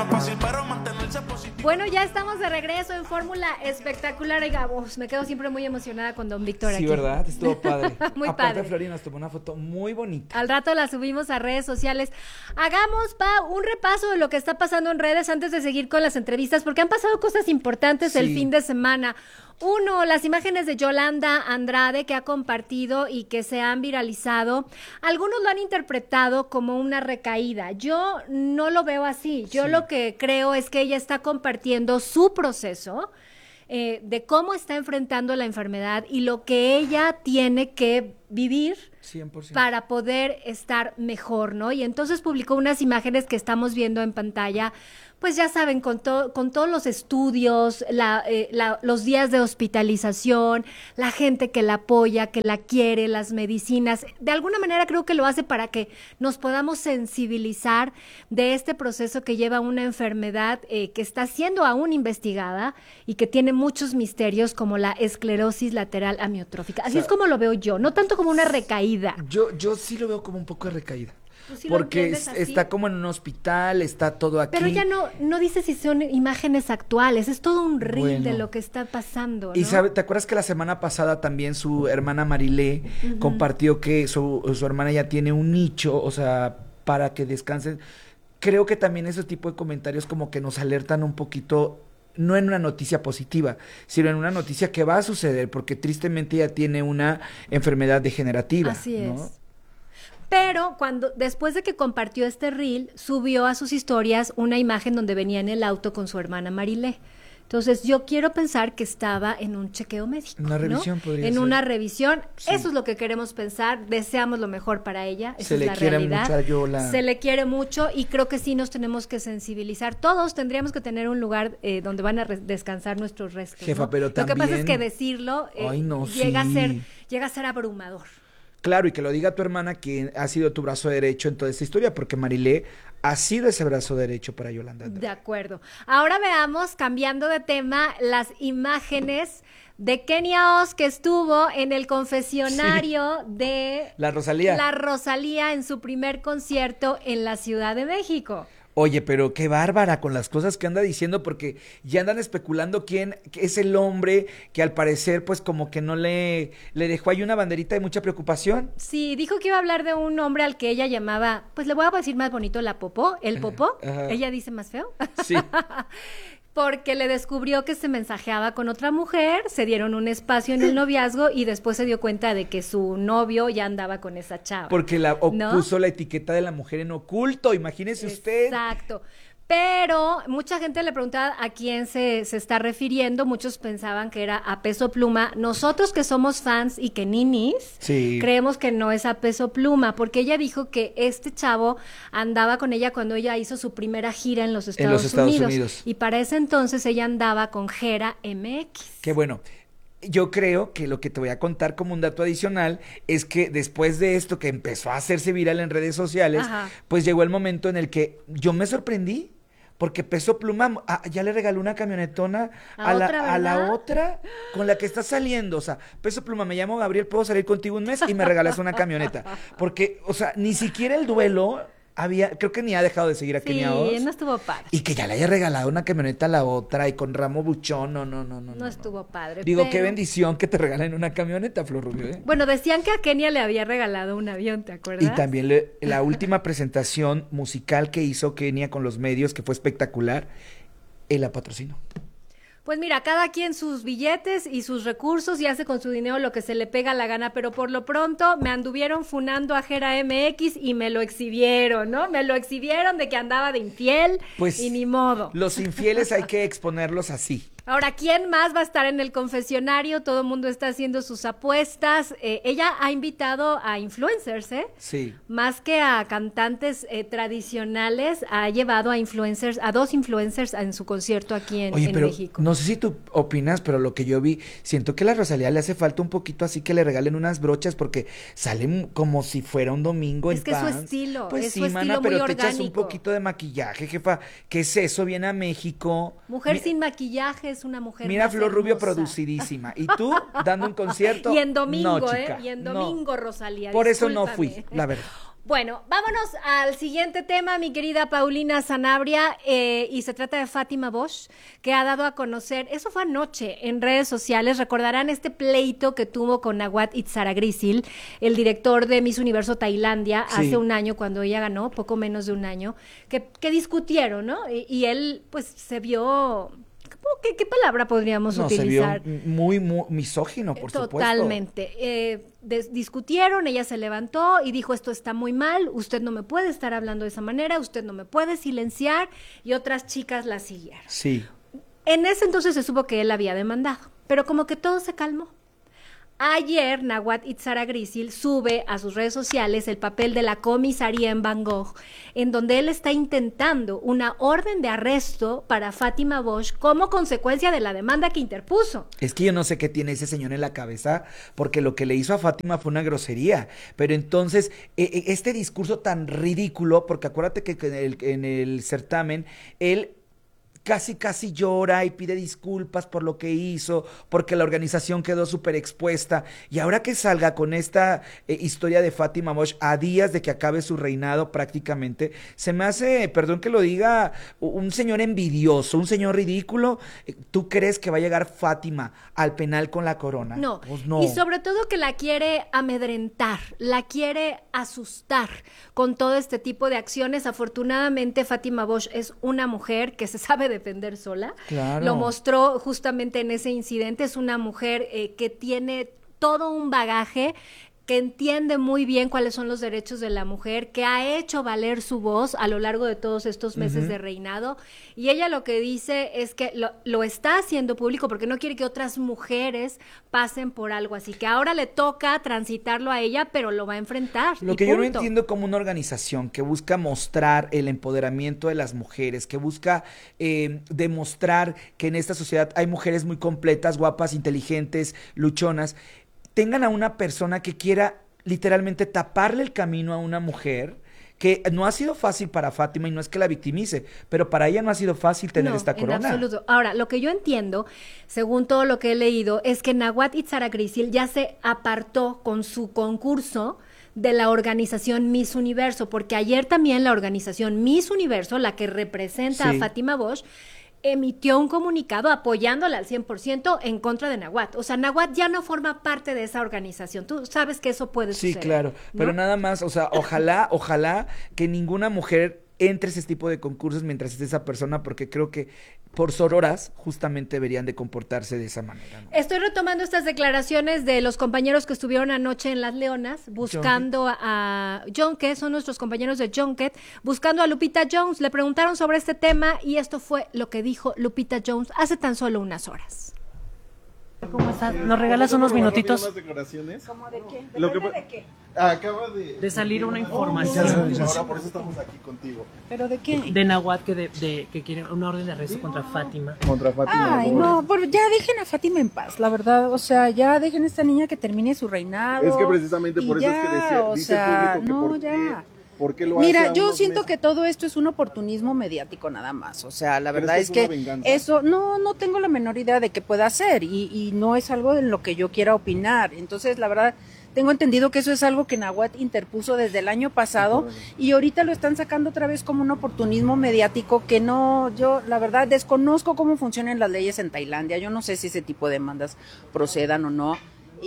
es fácil, pero mantenerse positivo. Bueno, ya estamos de regreso en Fórmula Espectacular. Digamos, me quedo siempre muy emocionada con don Víctor aquí. Sí, ¿verdad? Estuvo padre. Muy Aparte, padre. Flori nos tomó una foto muy bonita. Al rato la subimos a redes sociales. Hagamos, un repaso de lo que está pasando en redes antes de seguir con las entrevistas, porque han pasado cosas importantes el fin de semana. Uno, las imágenes de Yolanda Andrade que ha compartido y que se han viralizado. Algunos lo han interpretado como una recaída. Yo no lo veo así. Yo lo que creo es que ella está compartiendo su proceso de cómo está enfrentando la enfermedad y lo que ella tiene que vivir 100%. para poder estar mejor, ¿no? Y entonces publicó unas imágenes que estamos viendo en pantalla, pues ya saben, con todos los estudios, los días de hospitalización, la gente que la apoya, que la quiere, las medicinas. De alguna manera creo que lo hace para que nos podamos sensibilizar de este proceso que lleva una enfermedad que está siendo aún investigada y que tiene muchos misterios, como la esclerosis lateral amiotrófica. Así es como lo veo yo, no tanto como una recaída. Yo sí lo veo como un poco de recaída. ¿Tú sí lo Porque entiendes así? está como en un hospital, está todo aquí. Pero ella no dice si son imágenes actuales, es todo un reel de lo que está pasando, ¿no? Y ¿te acuerdas que la semana pasada también su hermana Marilé compartió que su hermana ya tiene un nicho, o sea, para que descansen? Creo que también ese tipo de comentarios como que nos alertan un poquito, no en una noticia positiva, sino en una noticia que va a suceder, porque tristemente ella tiene una enfermedad degenerativa. Así ¿no? es. Pero después de que compartió este reel, subió a sus historias una imagen donde venía en el auto con su hermana Marilé. Entonces, yo quiero pensar que estaba en un chequeo médico. Una revisión, ¿no? podría en ser. una revisión. Sí. Eso es lo que queremos pensar. Deseamos lo mejor para ella. Esa Se es le la quiere realidad. mucho a Yola. Se le quiere mucho y creo que sí nos tenemos que sensibilizar. Todos tendríamos que tener un lugar donde van a descansar nuestros restos. Jefa, ¿no? pero Lo que pasa es también- que decirlo Ay, no, llega sí. a ser abrumador. Claro, y que lo diga tu hermana, que ha sido tu brazo derecho en toda esta historia, porque Marilé ha sido ese brazo derecho para Yolanda Andrade. De acuerdo. Ahora veamos, cambiando de tema, las imágenes de Kenia Oz, que estuvo en el confesionario de La Rosalía. La Rosalía en su primer concierto en la Ciudad de México. Oye, pero qué bárbara con las cosas que anda diciendo, porque ya andan especulando quién es el hombre que al parecer pues como que no le dejó ahí una banderita de mucha preocupación. Sí, dijo que iba a hablar de un hombre al que ella llamaba, pues le voy a decir más bonito, el popó. Ajá. Ella dice más feo. Sí. Porque le descubrió que se mensajeaba con otra mujer, se dieron un espacio en el noviazgo y después se dio cuenta de que su novio ya andaba con esa chava. Porque ¿no? puso la etiqueta de la mujer en oculto, imagínese usted. Exacto. Pero mucha gente le preguntaba a quién se está refiriendo. Muchos pensaban que era a Peso Pluma. Nosotros que somos fans y que ninis, Sí. creemos que no es a Peso Pluma, porque ella dijo que este chavo andaba con ella cuando ella hizo su primera gira en los Estados Unidos. Y para ese entonces ella andaba con Gera MX. Qué bueno. Yo creo que lo que te voy a contar como un dato adicional es que después de esto que empezó a hacerse viral en redes sociales, Ajá. pues llegó el momento en el que yo me sorprendí porque Peso Pluma ya le regaló una camionetona a la ¿verdad? otra con la que está saliendo. O sea, Peso Pluma, me llamo Gabriel, puedo salir contigo un mes y me regalas una camioneta. Porque, o sea, ni siquiera el duelo creo que ni ha dejado de seguir a Kenia Oz. Sí, no estuvo padre. Y que ya le haya regalado una camioneta a la otra y con ramo buchón, no. No estuvo padre. Digo, qué pero- bendición que te regalen una camioneta, Flor Rubio, ¿eh? Bueno, decían que a Kenia le había regalado un avión, ¿te acuerdas? Y también la última presentación musical que hizo Kenia con los medios, que fue espectacular, él la patrocinó. Pues mira, cada quien sus billetes y sus recursos y hace con su dinero lo que se le pega la gana, pero por lo pronto me anduvieron funando a Gera MX y me lo exhibieron, ¿no? Me lo exhibieron de que andaba de infiel Pues y ni modo. Los infieles hay que exponerlos así. Ahora, ¿quién más va a estar en el confesionario? Todo el mundo está haciendo sus apuestas. Ella ha invitado a influencers, ¿eh? Sí. Más que a cantantes tradicionales, ha llevado a influencers, a 2 influencers en su concierto aquí en Oye, pero México. no sé si tú opinas, pero lo que yo vi, siento que a la Rosalía le hace falta un poquito así que le regalen unas brochas porque salen como si fuera un domingo Es en que es su pants. estilo, Pues es sí, su mana, estilo pero muy te echas un orgánico. poquito de maquillaje, jefa. ¿Qué es eso? Viene a México. Mujer sin maquillaje es una mujer Mira, más Flor Rubio hermosa. producidísima. Y tú dando un concierto. Y en domingo, no, chica, Y en no. domingo, Rosalía. Por eso no fui, discúlpame. la verdad. Bueno, vámonos al siguiente tema, mi querida Paulina Sanabria, y se trata de Fátima Bosch, que ha dado a conocer, eso fue anoche en redes sociales, recordarán este pleito que tuvo con Nawat Itzaragrisil, el director de Miss Universo Tailandia, Sí. hace un año cuando ella ganó, poco menos de un año, que discutieron, ¿no? Y él, pues, se vio... ¿Qué palabra podríamos utilizar? Se vio muy misógino, por supuesto. Totalmente. Discutieron, ella se levantó y dijo, esto está muy mal, usted no me puede estar hablando de esa manera, usted no me puede silenciar, y otras chicas la siguieron. Sí. En ese entonces se supo que él había demandado, pero como que todo se calmó. Ayer, Nawat Itzaragrisil sube a sus redes sociales el papel de la comisaría en Bangkok, en donde él está intentando una orden de arresto para Fátima Bosch como consecuencia de la demanda que interpuso. Es que yo no sé qué tiene ese señor en la cabeza, porque lo que le hizo a Fátima fue una grosería. Pero entonces, este discurso tan ridículo, porque acuérdate que en el certamen, él casi llora y pide disculpas por lo que hizo, porque la organización quedó súper expuesta. Y ahora que salga con esta historia de Fátima Bosch a días de que acabe su reinado prácticamente, se me hace, perdón que lo diga, un señor envidioso, un señor ridículo. ¿Tú crees que va a llegar Fátima al penal con la corona? No. Pues no. Y sobre todo que la quiere amedrentar, la quiere asustar con todo este tipo de acciones. Afortunadamente, Fátima Bosch es una mujer que se sabe defender sola. Claro. Lo mostró justamente en ese incidente. Es una mujer que tiene todo un bagaje, que entiende muy bien cuáles son los derechos de la mujer, que ha hecho valer su voz a lo largo de todos estos meses de reinado, y ella lo que dice es que lo está haciendo público porque no quiere que otras mujeres pasen por algo así, que ahora le toca transitarlo a ella, pero lo va a enfrentar. Lo que yo no entiendo, como una organización que busca mostrar el empoderamiento de las mujeres, que busca demostrar que en esta sociedad hay mujeres muy completas, guapas, inteligentes, luchonas, tengan a una persona que quiera literalmente taparle el camino a una mujer, que no ha sido fácil para Fátima, y no es que la victimice, pero para ella no ha sido fácil tener esta corona. En absoluto. Ahora, lo que yo entiendo, según todo lo que he leído, es que Nawat Itzaragrisil ya se apartó con su concurso de la organización Miss Universo, porque ayer también la organización Miss Universo, la que representa a Fátima Bosch, emitió un comunicado apoyándola al 100% en contra de Nawat. O sea, Nawat ya no forma parte de esa organización. Tú sabes que eso puede suceder. Sí, claro. ¿no? Pero nada más, o sea, ojalá que ninguna mujer entre ese tipo de concursos mientras esté esa persona, porque creo que por sororas justamente deberían de comportarse de esa manera, ¿no? Estoy retomando estas declaraciones de los compañeros que estuvieron anoche en Las Leonas buscando a Junket, son nuestros compañeros de Junket, buscando a Lupita Jones. Le preguntaron sobre este tema y esto fue lo que dijo Lupita Jones hace tan solo unas horas. ¿Cómo estás? ¿Nos regalas unos minutitos? ¿Unas declaraciones? ¿Cómo de qué? Lo que ¿Depende de qué? acaba De salir una Muchas información gracias. Ahora por eso estamos aquí contigo. ¿Pero de qué? de Nawat que quiere una orden de arresto contra Fátima. Contra Fátima. Ay, no, pero ya dejen a Fátima en paz, la verdad, o sea, ya dejen a esta niña que termine su reinado. Es que precisamente por y eso es que decía, o dice sea, el público que no, por qué, ya. ¿por qué lo hace Mira, a yo unos siento meses? que todo esto es un oportunismo mediático nada más, o sea, la ¿Crees verdad que es es una que venganza? eso, no tengo la menor idea de qué pueda ser y no es algo en lo que yo quiera opinar, entonces la verdad tengo entendido que eso es algo que Nawat interpuso desde el año pasado y ahorita lo están sacando otra vez como un oportunismo mediático que no, yo la verdad desconozco cómo funcionan las leyes en Tailandia, yo no sé si ese tipo de demandas procedan o no.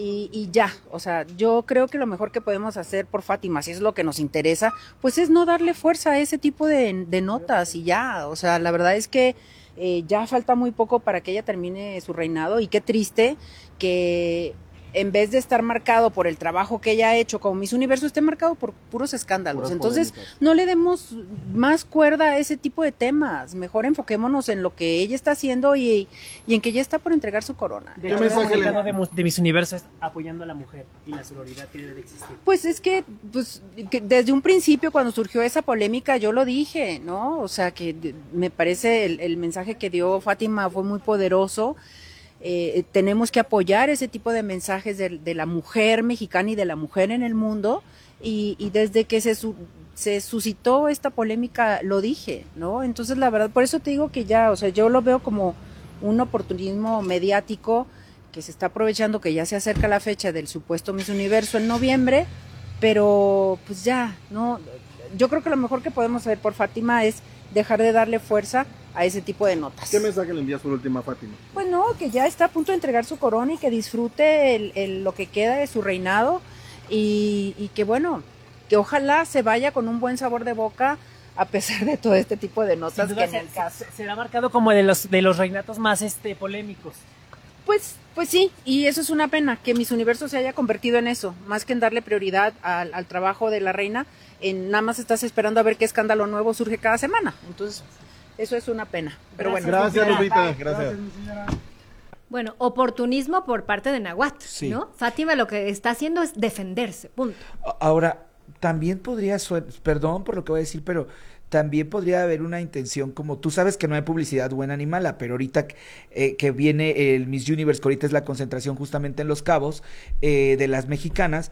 Y ya, o sea, yo creo que lo mejor que podemos hacer por Fátima, si es lo que nos interesa, pues es no darle fuerza a ese tipo de notas y ya, o sea, la verdad es que ya falta muy poco para que ella termine su reinado y qué triste que en vez de estar marcado por el trabajo que ella ha hecho como Miss Universo, esté marcado por puros escándalos. Puras Entonces, polémicas. no le demos más cuerda a ese tipo de temas. Mejor enfoquémonos en lo que ella está haciendo y en que ya está por entregar su corona. De ¿Qué hecho, mensaje el le- comunicado de Miss Universo es apoyando a la mujer y la sororidad que debe de existir. Pues es que, pues, que desde un principio, cuando surgió esa polémica, yo lo dije, ¿no? O sea, que me parece el mensaje que dio Fátima fue muy poderoso. Tenemos que apoyar ese tipo de mensajes de la mujer mexicana y de la mujer en el mundo. Y desde que se suscitó esta polémica, lo dije, ¿no? Entonces, la verdad, por eso te digo que ya, o sea, yo lo veo como un oportunismo mediático que se está aprovechando que ya se acerca la fecha del supuesto Miss Universo en noviembre pero pues ya, no, yo creo que lo mejor que podemos hacer por Fátima es dejar de darle fuerza a ese tipo de notas. ¿Qué mensaje le envías por última a Fátima? Pues no, que ya está a punto de entregar su corona y que disfrute lo que queda de su reinado y que bueno, que ojalá se vaya con un buen sabor de boca a pesar de todo este tipo de notas Sin que duda en el caso. se ha marcado como de los reinatos más polémicos. Pues sí, y eso es una pena, que Miss Universo se haya convertido en eso, más que en darle prioridad al trabajo de la reina, en nada más estás esperando a ver qué escándalo nuevo surge cada semana. Entonces, eso es una pena. Pero bueno. Gracias, Lupita. Gracias. Bueno, oportunismo por parte de Nahuatl, Sí. ¿no? Fátima lo que está haciendo es defenderse, punto. Ahora, también podría, perdón por lo que voy a decir, pero también podría haber una intención, como tú sabes que no hay publicidad buena ni mala, pero ahorita que viene el Miss Universe, que ahorita es la concentración justamente en Los Cabos de las mexicanas,